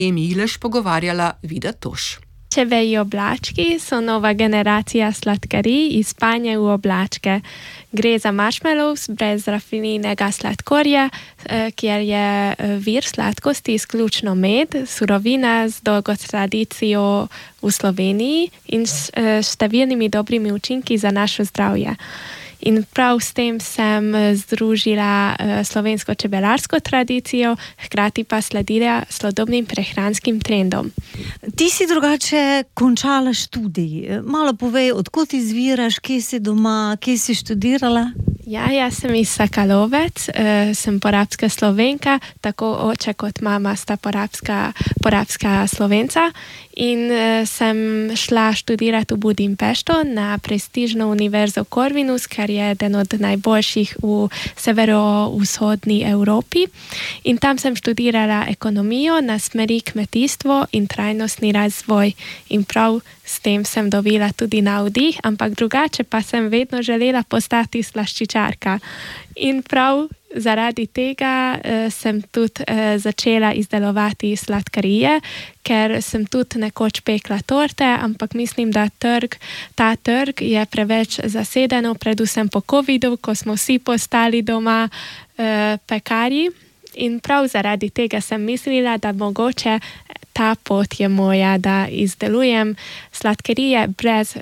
Milež pogovarjala Vida Toš. Čebeji oblački so nova generacija sladkarij iz spanja v oblačke. Gre za marshmallows brez rafiniranego sladkorja, kjer je vir sladkosti izključno med, surovina z dolgo tradicijo v Sloveniji in številnimi dobrimi učinki za naše zdravje. In prav s tem sem združila slovensko čebelarsko tradicijo, hkrati pa sledila sodobnim prehranskim trendom. Ti si drugače končala študij. Malo povej, odkot izviraš, kje si doma, kje si študirala? Ja, jaz sem iz Sakalovec, sem porabska Slovenka, tako oče kot mama sta porabska Slovenca in sem šla študirati v Budimpešto na prestižno univerzo Corvinus, kar je eden od najboljših v severovzhodni Evropi. In tam sem študirala ekonomijo na smeri kmetijstvo in trajnostni razvoj. In prav s tem sem dobila tudi navdih, ampak drugače pa sem vedno želela postati slaščičarka. In prav zaradi tega sem tudi začela izdelovati sladkarije, ker sem tudi nekoč pekla torte, ampak mislim, da ta trg je preveč zasedeno, predvsem po covidu, ko smo vsi postali doma pekarji. In prav zaradi tega sem mislila, da mogoče ta pot je moja, da izdelujem sladkarije brez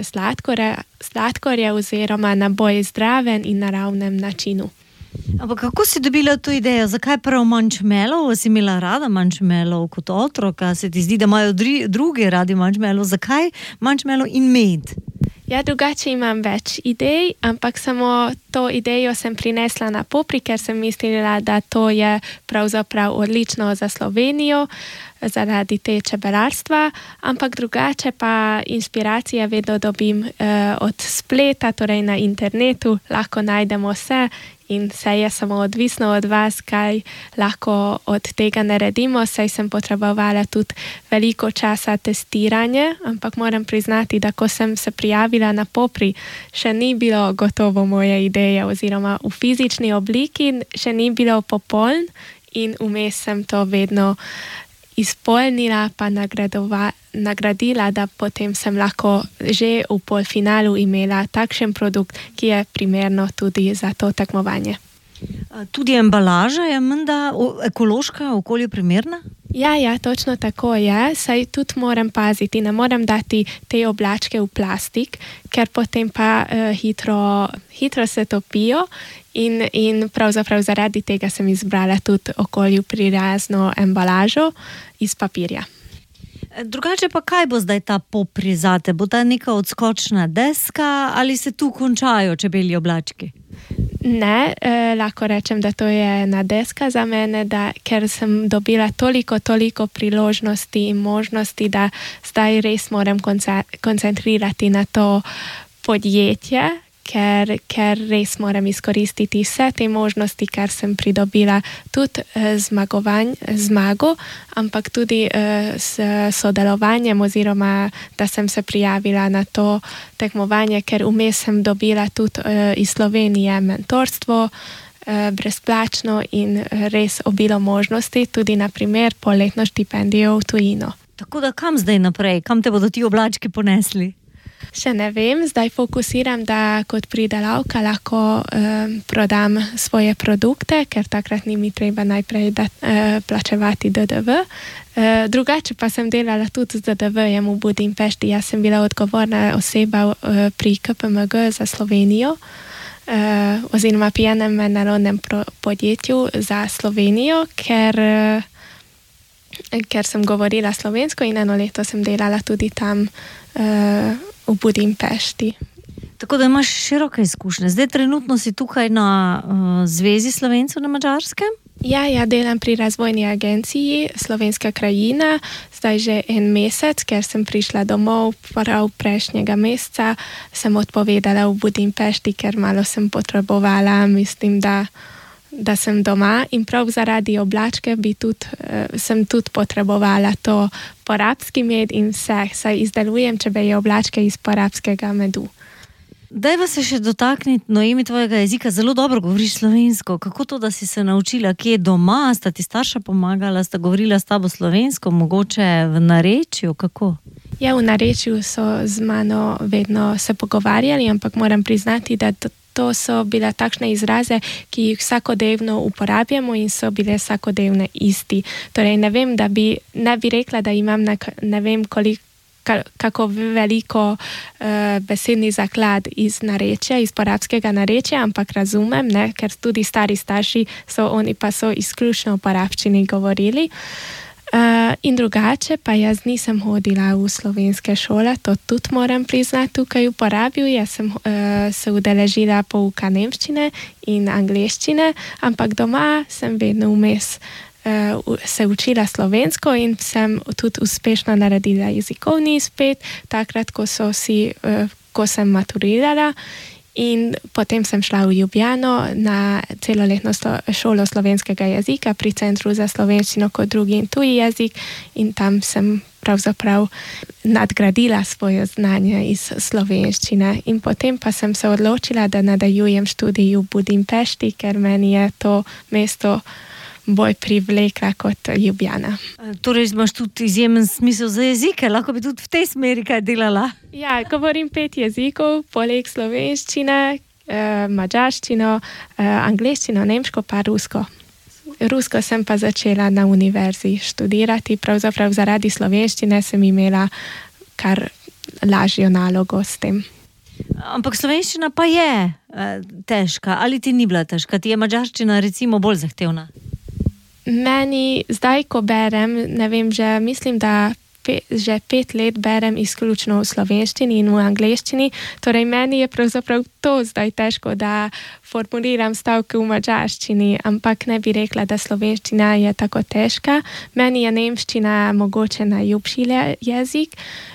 sladkorja oziroma na bolj zdraven in naravnem načinu. Ampak kako si dobila to idejo? Zakaj prav marshmallow? Si imela rada marshmallow kot otrok? A se ti zdi, da imajo drugi radi marshmallow? Zakaj marshmallow in med? Ja, drugače imam več idej, ampak samo to idejo sem prinesla na Popri, ker sem mislila, da to je pravzaprav odlično za Slovenijo, zaradi te čebelarstva, ampak drugače pa inspiracije vedno dobim od spleta, torej na internetu, lahko najdemo vse in vse je samo odvisno od vas, kaj lahko od tega naredimo, saj sem potrebovala tudi veliko časa testiranja, ampak moram priznati, da ko sem se prijavila na Popri, še ni bilo gotovo moje ideje oziroma v fizični obliki še ni bilo popoln in vmes sem to vedno izpolnila, pa nagradila, da potem sem lahko že v polfinalu imela takšen produkt, ki je primerno tudi za to tekmovanje. Tudi embalaža je menda ekološka, okolju primerna? Ja, točno tako je, saj tudi moram paziti, ne moram dati te oblačke v plastik, ker potem pa hitro se topijo in pravzaprav zaradi tega sem izbrala tudi okolju prijazno embalažo iz papirja. Drugače pa kaj bo zdaj ta Popri zate? Bo ta neka odskočna deska ali se tu končajo čebelji oblački? Ne, lahko rečem, da to je ena deska za mene, ker sem dobila toliko priložnosti in možnosti, da zdaj res moram koncentrirati na to podjetje, ker res moram izkoristiti vse te možnosti, kar sem pridobila tudi zmago, ampak tudi s sodelovanjem oziroma, da sem se prijavila na to tekmovanje, ker vmes sem dobila tudi iz Slovenije mentorstvo brezplačno in res obilo možnosti, tudi na primer poletno štipendijo v tujino. Tako da kam zdaj naprej? Kam te bodo ti oblački ponesli? Še ne vem, zdaj fokusiram, da kot pridelavka lahko prodam svoje produkte, ker takrat ni mi treba najprej plačevati DDV. Drugače pa sem delala tudi z DDV-jem v Budimpešti. Jaz sem bila odgovorna oseba pri KPMG za Slovenijo oziroma pri enem mednarodnem podjetju za Slovenijo, ker sem govorila slovensko in eno leto sem delala tudi tam v Budimpešti. Tako da imaš široke izkušnje. Zdaj trenutno si tukaj na Zvezi Slovencev na Madžarskem? Ja, delam pri razvojni agenciji Slovenska krajina, zdaj že en mesec, ker sem prišla domov prav prejšnjega meseca, sem odpovedala v Budimpešti, ker malo sem potrebovala, mislim, da sem doma in prav zaradi oblačke sem tudi potrebovala to porabski med in vse, saj izdelujem čebelje oblačke iz porabskega medu. Dajva se še dotakniti, Noemi, tvojega jezika. Zelo dobro govoriš slovensko. Kako to, da si se naučila? Kje doma? Sta ti starša pomagala? Sta govorila s tabo slovensko? Mogoče v narečju? Kako? Ja, v narečju so z mano vedno se pogovarjali, ampak moram priznati, da to so bile takšne izraze, ki jih vsakodnevno uporabljamo in so bile vsakodnevno isti. Torej, ne bi rekla, da imam ne vem kako veliko besedni zaklad iz narečja, iz porabskega narečja, ampak razumem, ne, ker tudi stari starši oni pa so izključno v porabščini govorili. In drugače pa jaz nisem hodila v slovenske šole, to tudi moram priznati tukaj v Porabju. Jaz sem se udeležila pouka nemščine in angleščine, ampak doma sem vedno vmes se učila slovensko in sem tudi uspešno naredila jezikovni izpit, takrat, ko sem maturirala. In potem sem šla v Ljubljano na celoletno šolo slovenskega jezika pri Centru za slovenščino kot drugi in tuji jezik in tam sem pravzaprav nadgradila svoje znanje iz slovenščine. In potem pa sem se odločila, da nadaljujem študij v Budimpešti, ker meni je to mesto bolj privlekla kot Ljubljana. Torej imaš tudi izjemen smisel za jezike, lahko bi tudi v tej smeri kaj delala. Ja, govorim 5 jezikov, poleg slovenščine, madžarščino, angleščino, nemško pa rusko. Rusko sem pa začela na univerzi študirati, pravzaprav zaradi slovenščine sem imela kar lažjo nalogo s tem. Ampak slovenščina pa je težka, ali ti ni bila težka? Ti je madžarščina recimo bolj zahtevna? Meni zdaj, ko berem, ne vem, mislim, da že 5 let berem izključno v slovenščini in v angleščini, torej meni je pravzaprav to zdaj težko, da formuliram stavke v madžarščini, ampak ne bi rekla, da slovenščina je tako težka. Meni je nemščina mogoče najljubši jezik,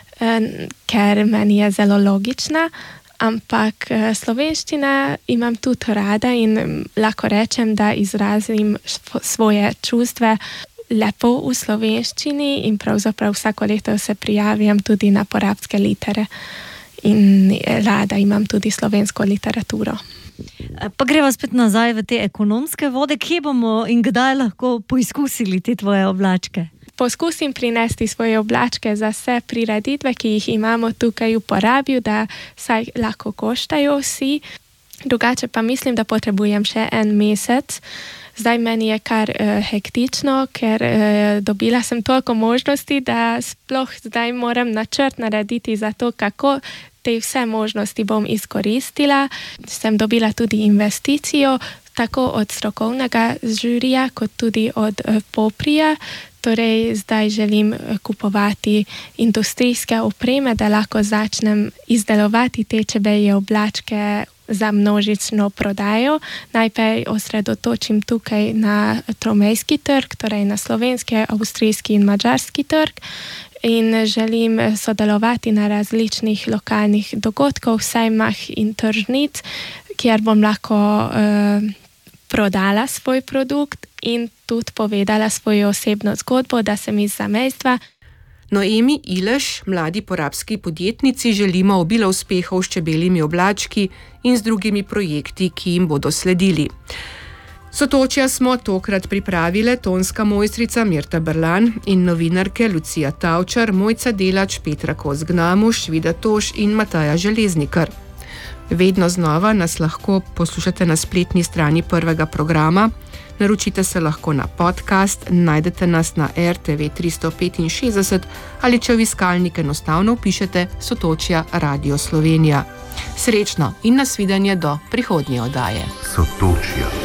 ker meni je zelo logična, ampak slovenščina imam tudi rada in lahko rečem, da izrazim svoje čustve lepo v slovenščini in pravzaprav vsako leto se prijavim tudi na porabske litere in rada imam tudi slovensko literaturo. Pa greva spet nazaj v te ekonomske vode. Kje bomo in kdaj lahko poizkusili te tvoje oblačke? Poskusim prinesti svoje oblačke za vse prireditve, ki jih imamo tukaj v Porabju, da saj lahko koštajo vsi. Drugače pa mislim, da potrebujem še 1 mesec. Zdaj meni je kar hektično, ker dobila sem toliko možnosti, da sploh zdaj moram načrt narediti za to, kako te vse možnosti bom izkoristila. Sem dobila tudi investicijo, tako od strokovnega žurija, kot tudi od Poprija. Torej, zdaj želim kupovati industrijske opreme, da lahko začnem izdelovati te čebelje oblačke za množično prodajo. Najprej osredotočim tukaj na tromejski trg, torej na slovenski, avstrijski in madžarski trg. In želim sodelovati na različnih lokalnih dogodkov, sejmah in tržnic, kjer bom lahko prodala svoj produkt in tudi povedala svojo osebno zgodbo, da sem iz zamejstva. Noemi Ileš, mladi porabski podjetnici, želimo obilo uspehov s čebeljimi oblački in z drugimi projekti, ki jim bodo sledili. Sotočja smo tokrat pripravile tonska mojstrica Mirta Brlan in novinarke Lucija Tavčar, Mojca Delač, Petra Kos-Gnamuš, Vida Toš in Mataja Železnikar. Vedno znova nas lahko poslušate na spletni strani prvega programa, naročite se lahko na podcast, najdete nas na RTV 365 ali če v iskalnik enostavno vpišete Sotočja Radio Slovenija. Srečno in nasvidenje do prihodnje oddaje. Sotočja.